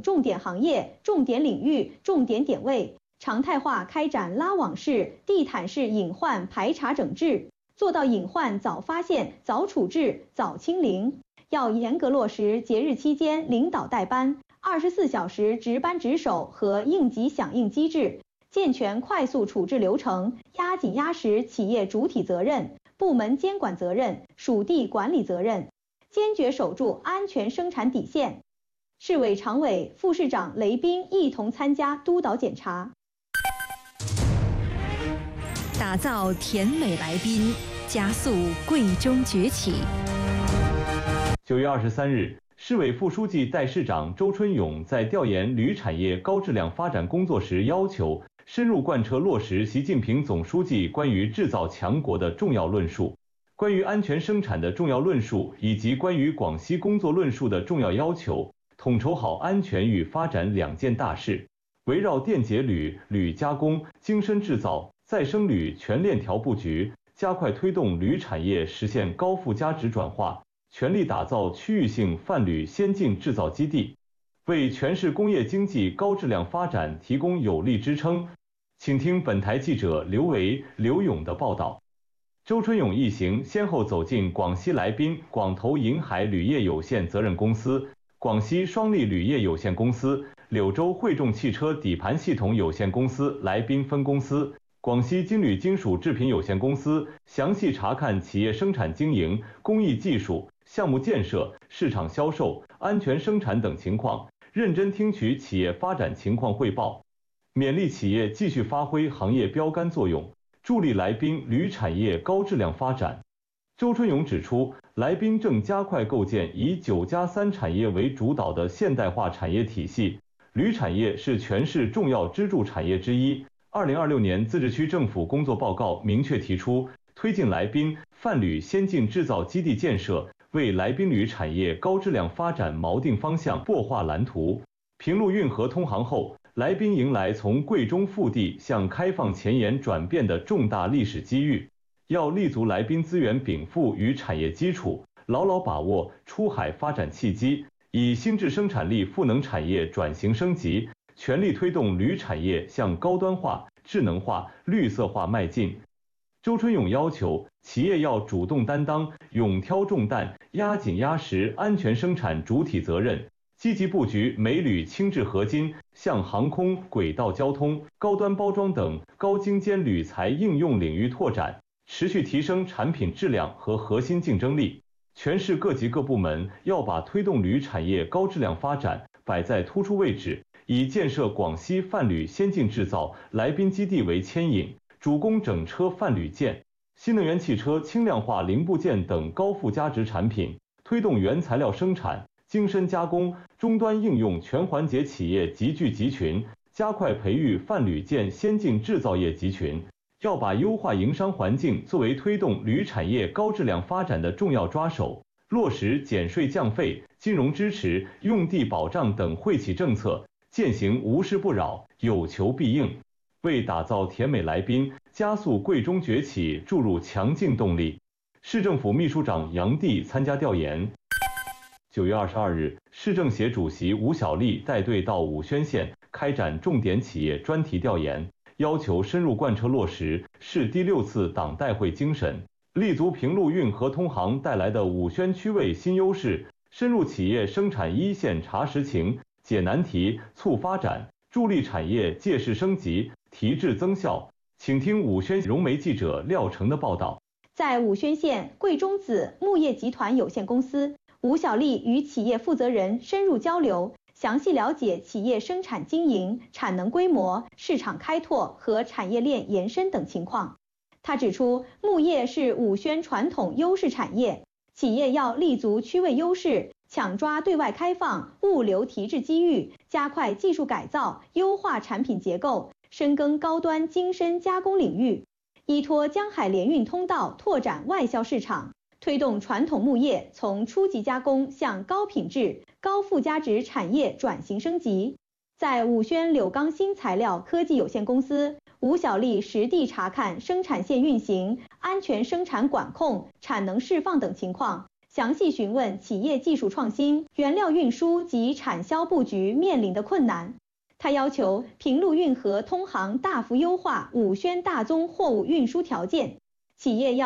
重点行业、重点领域、重点点位，常态化开展拉网式、地毯式隐患排查整治，做到隐患早发现、早处置、早清零。要严格落实节日期间领导带班、24小时值班值守和应急响应机制，健全快速处置流程，压紧压实企业主体责任、部门监管责任、属地管理责任，坚决守住安全生产底线。市委常委、副市长雷斌一同参加督导检查。 打造甜美来宾，加速贵中崛起。 9月23日，市委副书记代市长周春勇在调研铝产业高质量发展工作时要求，深入贯彻落实习近平总书记关于制造强国的重要论述、关于安全生产的重要论述以及关于广西工作论述的重要要求，统筹好安全与发展两件大事，围绕电解铝、铝加工、精深制造、再生铝全链条布局，加快推动铝产业实现高附加值转化，全力打造区域性泛铝先进制造基地，为全市工业经济高质量发展提供有力支撑。请听本台记者刘维、刘勇的报道。周春勇一行先后走进广西来宾广投银海铝业有限责任公司、广西双利铝业有限公司、柳州汇众汽车底盘系统有限公司来宾分公司、广西金铝金属制品有限公司，详细查看企业生产经营、工艺技术、项目建设、市场销售、安全生产等情况，认真听取企业发展情况汇报，勉励企业继续发挥行业标杆作用，助力来宾铝产业高质量发展。周春勇指出，来宾正加快构建以9+3产业为主导的现代化产业体系，铝产业是全市重要支柱产业之一。2026年自治区政府工作报告明确提出，推进来宾泛铝先进制造基地建设，为来宾铝产业高质量发展锚定方向、擘画蓝图。平陆运河通航后，来宾迎来从贵中腹地向开放前沿转变的重大历史机遇，要立足来宾资源禀赋与产业基础，牢牢把握出海发展契机，以新质生产力赋能产业转型升级，全力推动铝产业向高端化、智能化、绿色化迈进。周春勇要求企业要主动担当，勇挑重担，压紧压实安全生产主体责任，积极布局镁铝轻质合金向航空、轨道交通、高端包装等高精尖铝材应用领域拓展，持续提升产品质量和核心竞争力。全市各级各部门要把推动铝产业高质量发展摆在突出位置，以建设广西泛铝先进制造来宾基地为牵引，主攻整车泛铝件、新能源汽车轻量化零部件等高附加值产品，推动原材料生产、精深加工、终端应用全环节企业集聚集群，加快培育泛铝件先进制造业集群。要把优化营商环境作为推动铝产业高质量发展的重要抓手，落实减税降费、金融支持、用地保障等惠企政策，践行无事不扰、有求必应，为打造甜美来宾、加速贵中崛起注入强劲动力。市政府秘书长杨帝参加调研。9月22日，市政协主席吴小莉带队到武宣县开展重点企业专题调研，要求深入贯彻落实市第6次党代会精神，立足平陆运河通航带来的武宣区位新优势，深入企业生产一线查实情、解难题、促发展，助力产业借势升级、提质增效。请听武宣融媒记者廖成的报道。 在武宣县贵中子木业集团有限公司，吴小莉与企业负责人深入交流，详细了解企业生产经营、产能规模、市场开拓和产业链延伸等情况。他指出，木业是武宣传统优势产业，企业要立足区位优势，抢抓对外开放、物流提质机遇，加快技术改造，优化产品结构，深耕高端精深加工领域，依托江海联运通道拓展外销市场，推动传统木业从初级加工向高品质、高附加值产业转型升级。在武宣柳钢新材料科技有限公司，吴小莉实地查看生产线运行、安全生产管控、产能释放等情况， 详细询问企业技术创新、原料运输及产销布局面临的困难。他要求平陆运河通航大幅优化武宣大宗货物运输条件，企业要